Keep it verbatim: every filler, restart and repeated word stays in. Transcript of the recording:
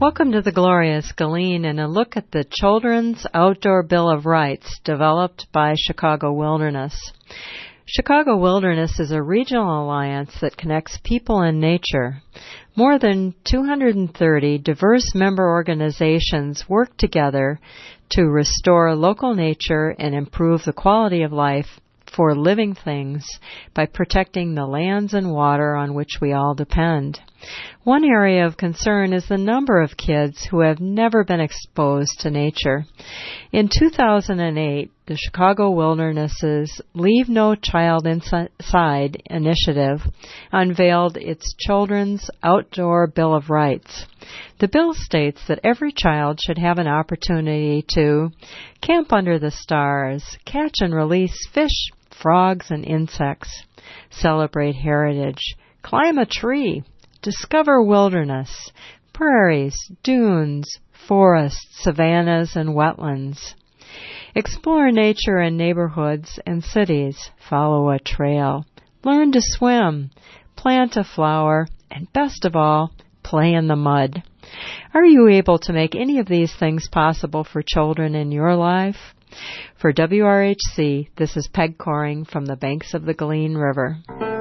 Welcome to the Glorious Galen and a look at the Children's Outdoor Bill of Rights developed by Chicago Wilderness. Chicago Wilderness is a regional alliance that connects people and nature. More than two hundred thirty diverse member organizations work together to restore local nature and improve the quality of life for living things by protecting the lands and water on which we all depend. One area of concern is the number of kids who have never been exposed to nature. In two thousand eight, the Chicago Wilderness's Leave No Child Inside initiative unveiled its Children's Outdoor Bill of Rights. The bill states that every child should have an opportunity to camp under the stars, catch and release fish, frogs, and insects, celebrate heritage, climb a tree, discover wilderness, prairies, dunes, forests, savannas, and wetlands. Explore nature in neighborhoods and cities, follow a trail, learn to swim, plant a flower, and best of all, play in the mud. Are you able to make any of these things possible for children in your life? For W R H C, this is Peg Coring from the banks of the Galen River.